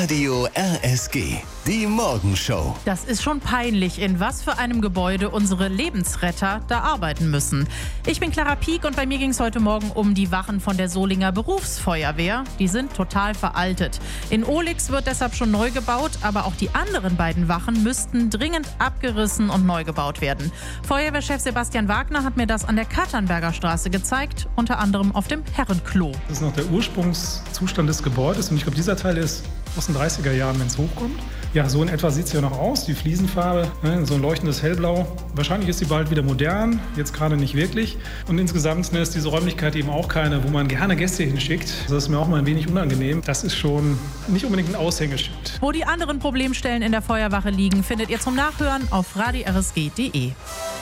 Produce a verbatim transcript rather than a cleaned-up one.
Radio R S G, die Morgenshow. Das ist schon peinlich, in was für einem Gebäude unsere Lebensretter da arbeiten müssen. Ich bin Clara Pieck und bei mir ging es heute Morgen um die Wachen von der Solinger Berufsfeuerwehr. Die sind total veraltet. In Ohlix wird deshalb schon neu gebaut, aber auch die anderen beiden Wachen müssten dringend abgerissen und neu gebaut werden. Feuerwehrchef Sebastian Wagner hat mir das an der Katernberger Straße gezeigt, unter anderem auf dem Herrenklo. Das ist noch der Ursprungszustand des Gebäudes und ich glaube, dieser Teil ist aus den dreißiger Jahren, wenn es hochkommt. Ja, so in etwa sieht es ja noch aus, die Fliesenfarbe, ne, so ein leuchtendes Hellblau. Wahrscheinlich ist sie bald wieder modern, jetzt gerade nicht wirklich. Und insgesamt ne, ist diese Räumlichkeit eben auch keine, wo man gerne Gäste hinschickt. Das ist mir auch mal ein wenig unangenehm. Das ist schon nicht unbedingt ein Aushängeschild. Wo die anderen Problemstellen in der Feuerwache liegen, findet ihr zum Nachhören auf radio r s g punkt d e.